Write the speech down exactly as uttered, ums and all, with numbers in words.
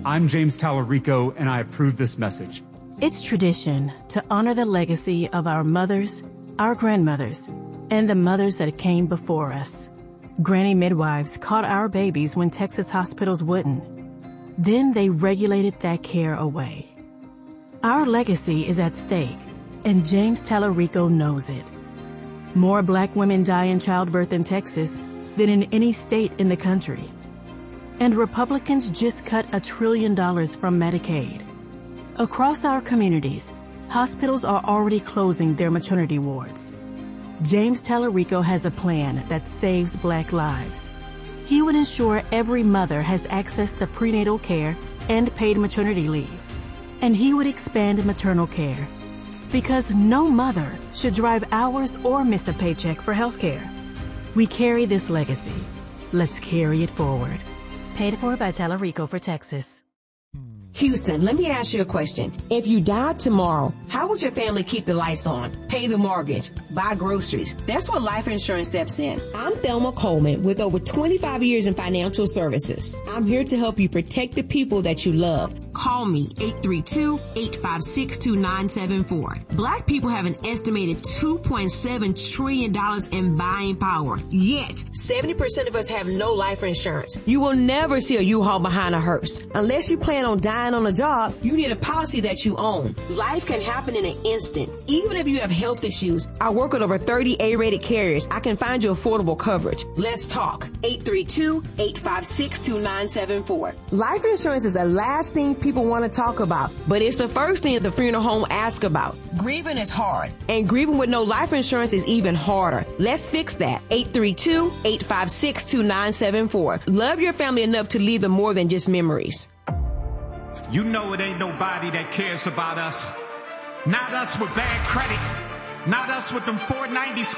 I'm James Tallarico, and I approve this message. It's tradition to honor the legacy of our mothers, our grandmothers, and the mothers that came before us. Granny midwives caught our babies when Texas hospitals wouldn't. Then they regulated that care away. Our legacy is at stake, and James Tallarico knows it. More black women die in childbirth in Texas than in any state in the country. And Republicans just cut a trillion dollars from Medicaid. Across our communities, hospitals are already closing their maternity wards. James Tallarico has a plan that saves black lives. He would ensure every mother has access to prenatal care and paid maternity leave. And he would expand maternal care. Because no mother should drive hours or miss a paycheck for health care. We carry this legacy. Let's carry it forward. Paid for by Tallarico for Texas. Houston, let me ask you a question. If you died tomorrow, how would your family keep the lights on, pay the mortgage, buy groceries? That's where life insurance steps in. I'm Thelma Coleman with over twenty-five years in financial services. I'm here to help you protect the people that you love. Call me eight three two, eight five six, two nine seven four. Black people have an estimated two point seven trillion dollars in buying power. Yet, seventy percent of us have no life insurance. You will never see a U-Haul behind a hearse. Unless you plan on dying on a job, you need a policy that you own. Life can happen in an instant. Even if you have health issues, I work with over thirty A-rated carriers. I can find you affordable coverage. Let's talk. eight three two, eight five six, two nine seven four. Life insurance is the last thing people want to talk about, but it's the first thing the funeral home asks about. Grieving is hard, and grieving with no life insurance is even harder. Let's fix that. eight three two, eight five six, two nine seven four. Love your family enough to leave them more than just memories. You know it ain't nobody that cares about us. Not us with bad credit. Not us with them four ninety